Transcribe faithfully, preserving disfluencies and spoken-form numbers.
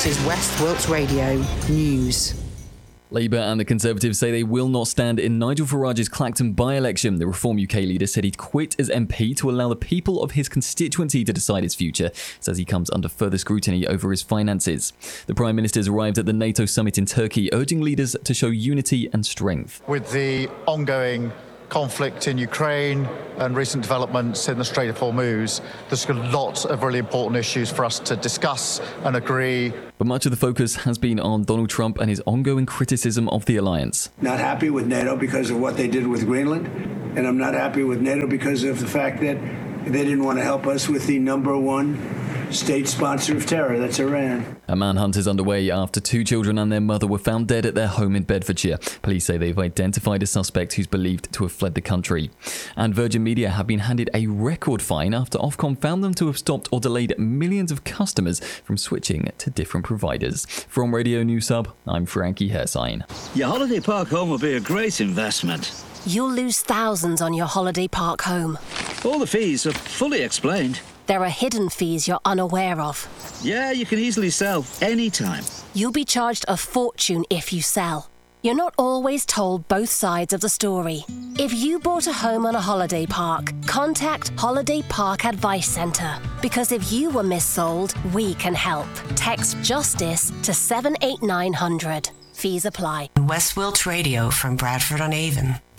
This is West Wilts Radio News. Labour and the Conservatives say they will not stand in Nigel Farage's Clacton by-election. The Reform U K leader said he'd quit as M P to allow the people of his constituency to decide his future, says he comes under further scrutiny over his finances. The Prime Minister's arrived at the NATO summit in Turkey, urging leaders to show unity and strength. With the ongoing conflict in Ukraine and recent developments in the Strait of Hormuz, there's a lot of really important issues for us to discuss and agree. But much of the focus has been on Donald Trump and his ongoing criticism of the alliance. Not happy with NATO because of what they did with Greenland, and I'm not happy with NATO because of the fact that they didn't want to help us with the number one state sponsor of terror, that's Iran. A manhunt is underway after two children and their mother were found dead at their home in Bedfordshire. Police say they've identified a suspect who's believed to have fled the country. And Virgin Media have been handed a record fine after Ofcom found them to have stopped or delayed millions of customers from switching to different providers. From Radio News Hub, I'm Frankie Hersine. Your holiday park home will be a great investment. You'll lose thousands on your holiday park home. All the fees are fully explained. There are hidden fees you're unaware of. Yeah, you can easily sell anytime. You'll be charged a fortune if you sell. You're not always told both sides of the story. If you bought a home on a holiday park, contact Holiday Park Advice Centre. Because if you were missold, we can help. Text JUSTICE to seven eight nine hundred. Fees apply. West Wilts Radio from Bradford on Avon.